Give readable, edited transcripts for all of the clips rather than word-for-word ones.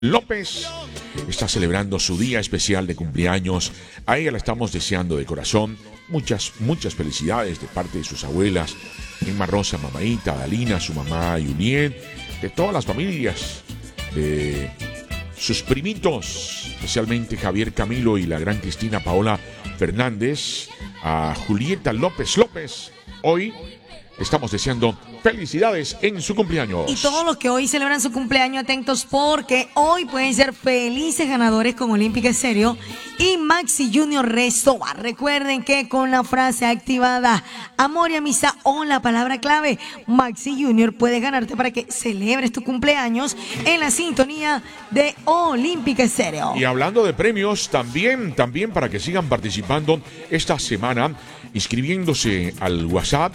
López está celebrando su día especial de cumpleaños. A ella la estamos deseando de corazón. Muchas felicidades de parte de sus abuelas, Emma Rosa, Mamaita, Dalina, su mamá Juliet, de todas las familias, de sus primitos, especialmente Javier Camilo y la gran Cristina Paola Fernández, a Julieta López. Hoy estamos deseando felicidades en su cumpleaños. Y todos los que hoy celebran su cumpleaños, atentos porque hoy pueden ser felices ganadores con Olímpica Estéreo y Maxi Junior Restobar. Recuerden que con la frase activada amor y amistad o la palabra clave Maxi Junior puedes ganarte para que celebres tu cumpleaños en la sintonía de Olímpica Estéreo. Y hablando de premios, también para que sigan participando esta semana, inscribiéndose al WhatsApp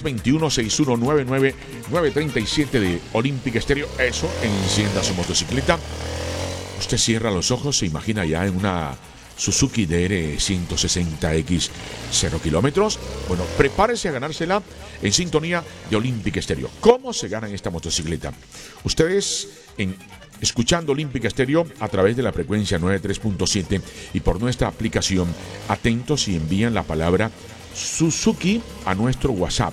321-6199-937 de Olímpica Estéreo. Eso, encienda su motocicleta. Usted cierra los ojos, se imagina ya en una Suzuki DR 160X 0 kilómetros. Bueno, prepárese a ganársela en sintonía de Olímpica Estéreo. ¿Cómo se gana esta motocicleta? Ustedes escuchando Olímpica Estéreo a través de la frecuencia 93.7 y por nuestra aplicación, atentos y envían la palabra Suzuki a nuestro WhatsApp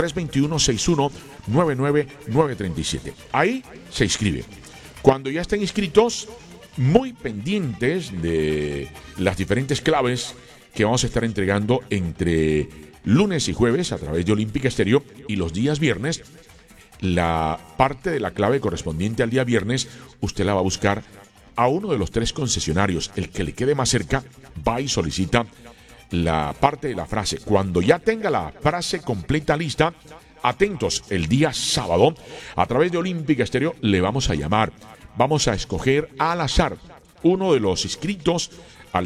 321-6199-937. Ahí se inscribe. Cuando ya estén inscritos, muy pendientes de las diferentes claves que vamos a estar entregando entre lunes y jueves a través de Olímpica Estéreo, y los días viernes, la parte de la clave correspondiente al día viernes, usted la va a buscar a uno de los 3 concesionarios. El que le quede más cerca va y solicita la parte de la frase. Cuando ya tenga la frase completa lista, atentos, el día sábado, a través de Olímpica Estéreo le vamos a llamar. Vamos a escoger al azar uno de los inscritos al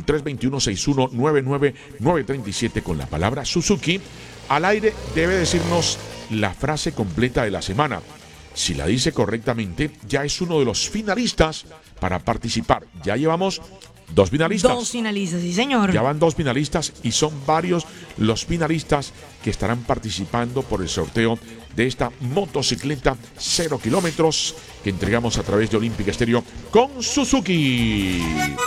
321-6199-937 con la palabra Suzuki. Al aire debe decirnos la frase completa de la semana. Si la dice correctamente, ya es uno de los finalistas para participar. Ya llevamos 2 finalistas. 2 finalistas, sí señor. Ya van 2 finalistas y son varios los finalistas que estarán participando por el sorteo de esta motocicleta 0 kilómetros que entregamos a través de Olímpica Estéreo con Suzuki.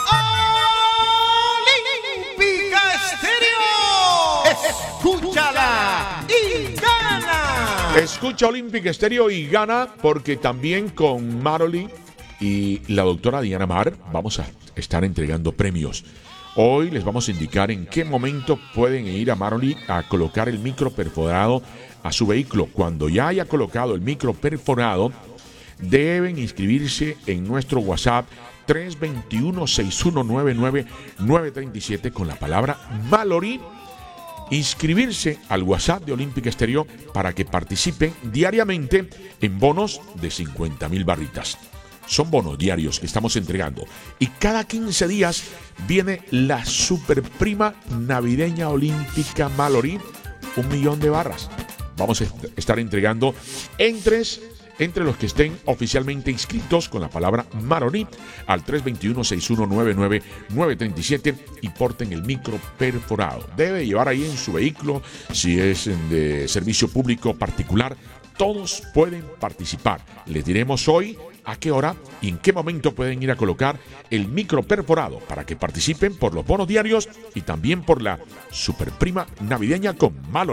Olímpica Estéreo. Escúchala y gana. Escucha Olímpica Estéreo y gana, porque también con Maroli y la doctora Diana Mar vamos a estar entregando premios. Hoy les vamos a indicar en qué momento pueden ir a Maroli a colocar el micro perforado a su vehículo. Cuando ya haya colocado el micro perforado, deben inscribirse en nuestro WhatsApp 321-6199-937 con la palabra Mallory. Inscribirse al WhatsApp de Olímpica Estéreo para que participen diariamente en bonos de 50,000 barritas. Son bonos diarios que estamos entregando. Y cada 15 días viene la superprima navideña olímpica Mallory, 1,000,000 de barras. Vamos a estar entregando entre los que estén oficialmente inscritos con la palabra Mallory al 321-6199-937 y porten el micro perforado. Debe llevar ahí en su vehículo, si es de servicio público particular. Todos pueden participar. Les diremos hoy a qué hora y en qué momento pueden ir a colocar el micro perforado para que participen por los bonos diarios y también por la superprima navideña con Mallory.